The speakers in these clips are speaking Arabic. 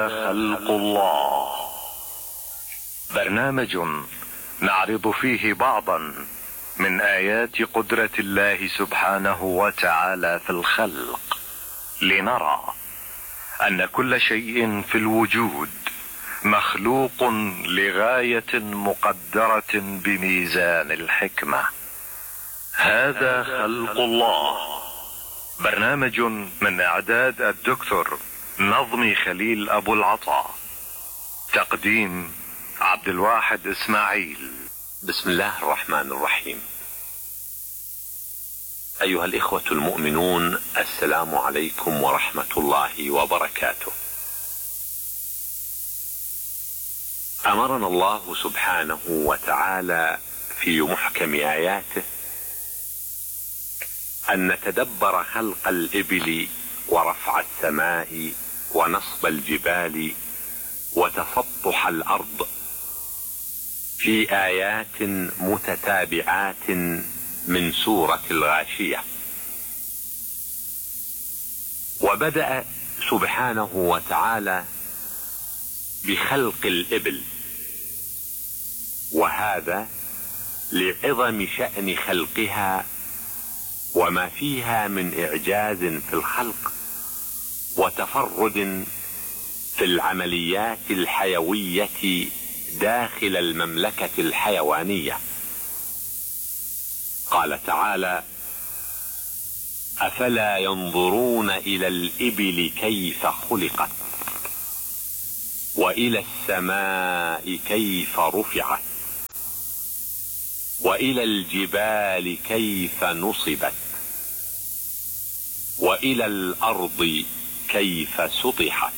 خلق الله، برنامج نعرض فيه بعضا من آيات قدرة الله سبحانه وتعالى في الخلق، لنرى أن كل شيء في الوجود مخلوق لغاية مقدرة بميزان الحكمة. هذا خلق الله، برنامج من إعداد الدكتور نظمي خليل أبو العطاء، تقديم عبد الواحد إسماعيل. بسم الله الرحمن الرحيم. أيها الإخوة المؤمنون، السلام عليكم ورحمة الله وبركاته. أمرنا الله سبحانه وتعالى في محكم آياته أن نتدبر خلق الإبل ورفع السماء ونصب الجبال وتسطح الأرض في آيات متتابعات من سورة الغاشية. وبدأ سبحانه وتعالى بخلق الإبل، وهذا لعظم شأن خلقها وما فيها من إعجاز في الخلق وتفرد في العمليات الحيوية داخل المملكة الحيوانية. قال تعالى: أفلا ينظرون إلى الإبل كيف خلقت وإلى السماء كيف رفعت وإلى الجبال كيف نصبت وإلى الأرض كيف سطحت.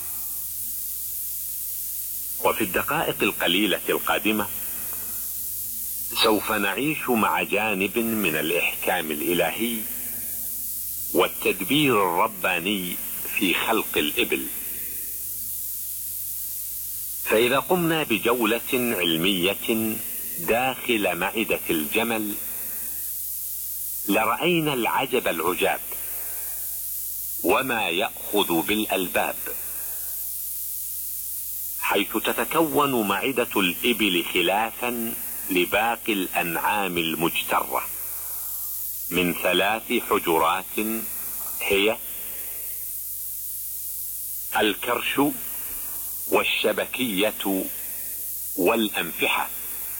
وفي الدقائق القليلة القادمة سوف نعيش مع جانب من الإحكام الإلهي والتدبير الرباني في خلق الإبل. فإذا قمنا بجولة علمية داخل معدة الجمل لرأينا العجب العجاب وما يأخذ بالألباب، حيث تتكون معدة الإبل خلافا لباقي الأنعام المجترة من 3 حجرات، هي الكرش والشبكية والأنفحة.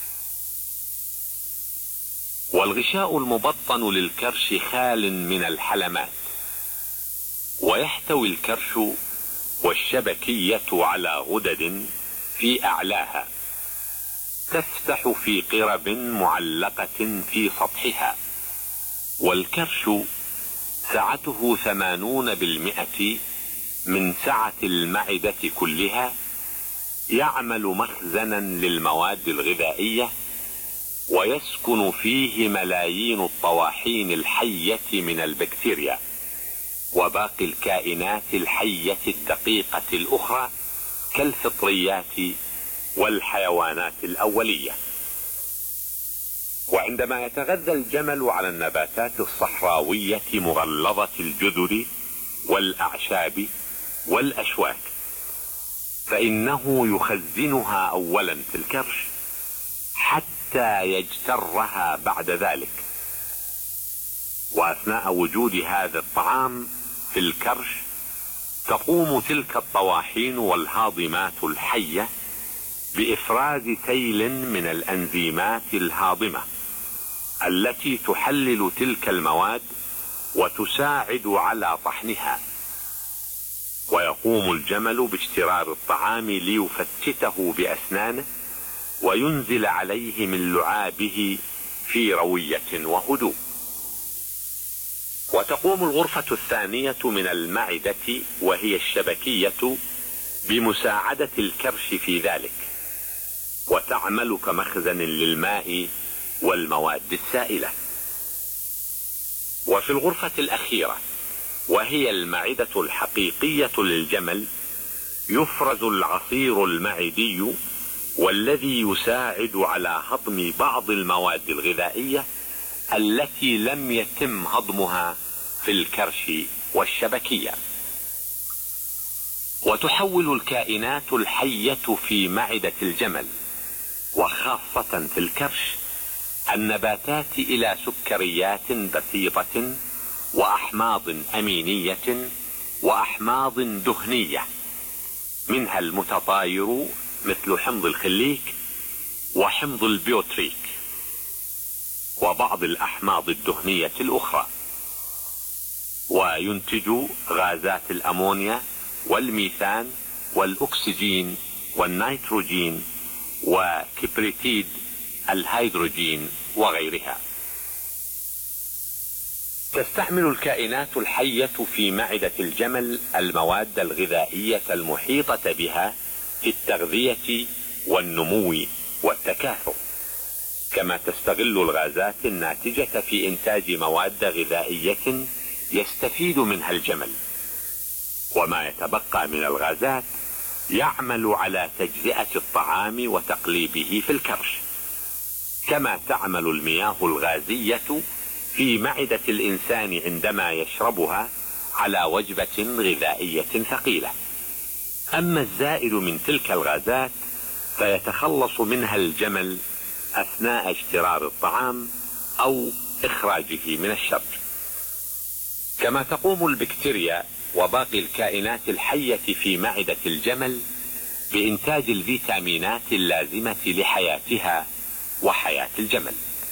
والغشاء المبطن للكرش خال من الحلمات، ويحتوي الكرش والشبكية على غدد في أعلاها تفتح في قرب معلقة في سطحها. والكرش سعته 80% من سعة المعدة كلها، يعمل مخزنا للمواد الغذائية، ويسكن فيه ملايين الطواحين الحية من البكتيريا وباقي الكائنات الحية الدقيقة الأخرى كالفطريات والحيوانات الأولية. وعندما يتغذى الجمل على النباتات الصحراوية مغلظة الجذر والأعشاب والأشواك، فإنه يخزنها أولا في الكرش حتى يجترها بعد ذلك. وأثناء وجود هذا الطعام في الكرش تقوم تلك الطواحين والهاضمات الحية بإفراز سيل من الأنزيمات الهاضمة التي تحلل تلك المواد وتساعد على طحنها. ويقوم الجمل باجترار الطعام ليفتته بأسنانه وينزل عليه من لعابه في روية وهدوء. وتقوم الغرفة الثانية من المعدة وهي الشبكية بمساعدة الكرش في ذلك، وتعمل كمخزن للماء والمواد السائلة. وفي الغرفة الأخيرة وهي المعدة الحقيقية للجمل يفرز العصير المعدي، والذي يساعد على هضم بعض المواد الغذائية التي لم يتم هضمها في الكرش والشبكية. وتحول الكائنات الحية في معدة الجمل وخاصة في الكرش النباتات إلى سكريات بسيطة وأحماض أمينية وأحماض دهنية، منها المتطاير مثل حمض الخليك وحمض البيوتريك وبعض الأحماض الدهنية الأخرى، وينتج غازات الأمونيا والميثان والأكسجين والنيتروجين وكبريتيد الهيدروجين وغيرها. تستعمل الكائنات الحية في معدة الجمل المواد الغذائية المحيطة بها في التغذية والنمو والتكاثر، كما تستغل الغازات الناتجة في إنتاج مواد غذائية يستفيد منها الجمل، وما يتبقى من الغازات يعمل على تجزئة الطعام وتقليبه في الكرش، كما تعمل المياه الغازية في معدة الإنسان عندما يشربها على وجبة غذائية ثقيلة. أما الزائد من تلك الغازات فيتخلص منها الجمل أثناء اشترار الطعام أو إخراجه من الشرج. كما تقوم البكتيريا وباقي الكائنات الحية في معدة الجمل بإنتاج الفيتامينات اللازمة لحياتها وحياة الجمل.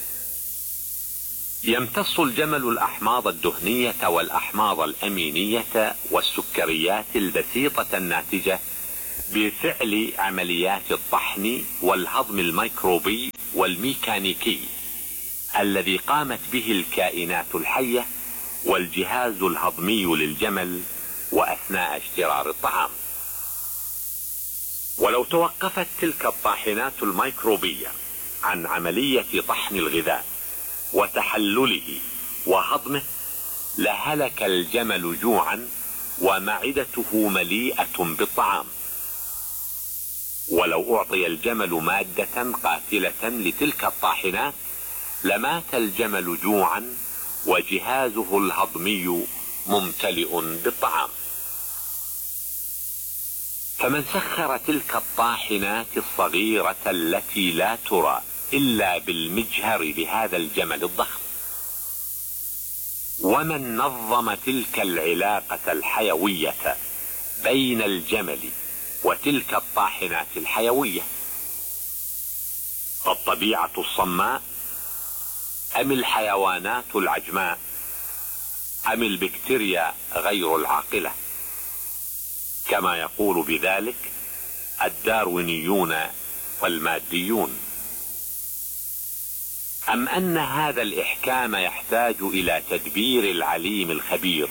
يمتص الجمل الأحماض الدهنية والأحماض الأمينية والسكريات البسيطة الناتجة بفعل عمليات الطحن والهضم الميكروبي والميكانيكي الذي قامت به الكائنات الحية والجهاز الهضمي للجمل وأثناء اشترار الطعام. ولو توقفت تلك الطاحنات الميكروبية عن عملية طحن الغذاء وتحلله وهضمه لهلك الجمل جوعا ومعدته مليئة بالطعام. ولو أعطي الجمل مادة قاتلة لتلك الطاحنات لمات الجمل جوعا وجهازه الهضمي ممتلئ بالطعام. فمن سخر تلك الطاحنات الصغيرة التي لا ترى إلا بالمجهر لهذا الجمل الضخم، ومن نظم تلك العلاقة الحيوية بين الجمل وتلك الطاحنات الحيوية، الطبيعة الصماء أم الحيوانات العجماء أم البكتيريا غير العاقلة، كما يقول بذلك الداروينيون والماديون، أم أن هذا الإحكام يحتاج إلى تدبير العليم الخبير؟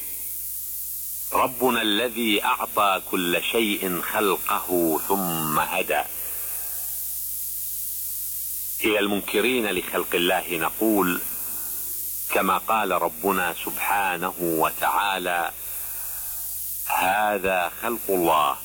ربنا الذي أعطى كل شيء خلقه ثم هدى. إلى المنكرين لخلق الله نقول كما قال ربنا سبحانه وتعالى: هذا خلق الله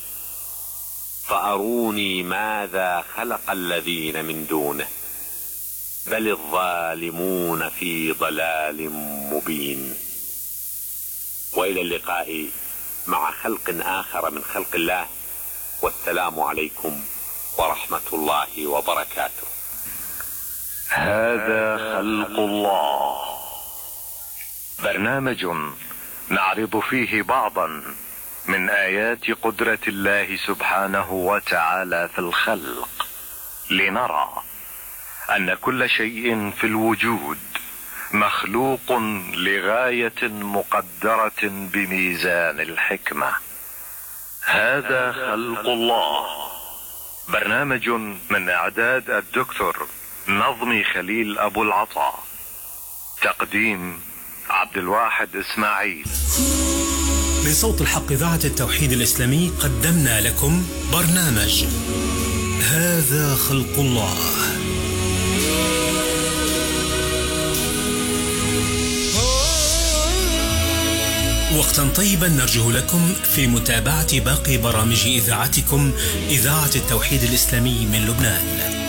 فأروني ماذا خلق الذين من دونه بل الظالمون في ضلال مبين. وإلى اللقاء مع خلق آخر من خلق الله، والسلام عليكم ورحمة الله وبركاته. هذا خلق الله، برنامج نعرض فيه بعضا من آيات قدرة الله سبحانه وتعالى في الخلق، لنرى أن كل شيء في الوجود مخلوق لغاية مقدرة بميزان الحكمة. هذا خلق الله، برنامج من إعداد الدكتور نظمي خليل أبو العطاء، تقديم عبد الواحد إسماعيل. من صوت الحق إذاعة التوحيد الإسلامي قدمنا لكم برنامج هذا خلق الله. وقتا طيبا نرجو لكم في متابعة باقي برامج إذاعتكم إذاعة التوحيد الإسلامي من لبنان.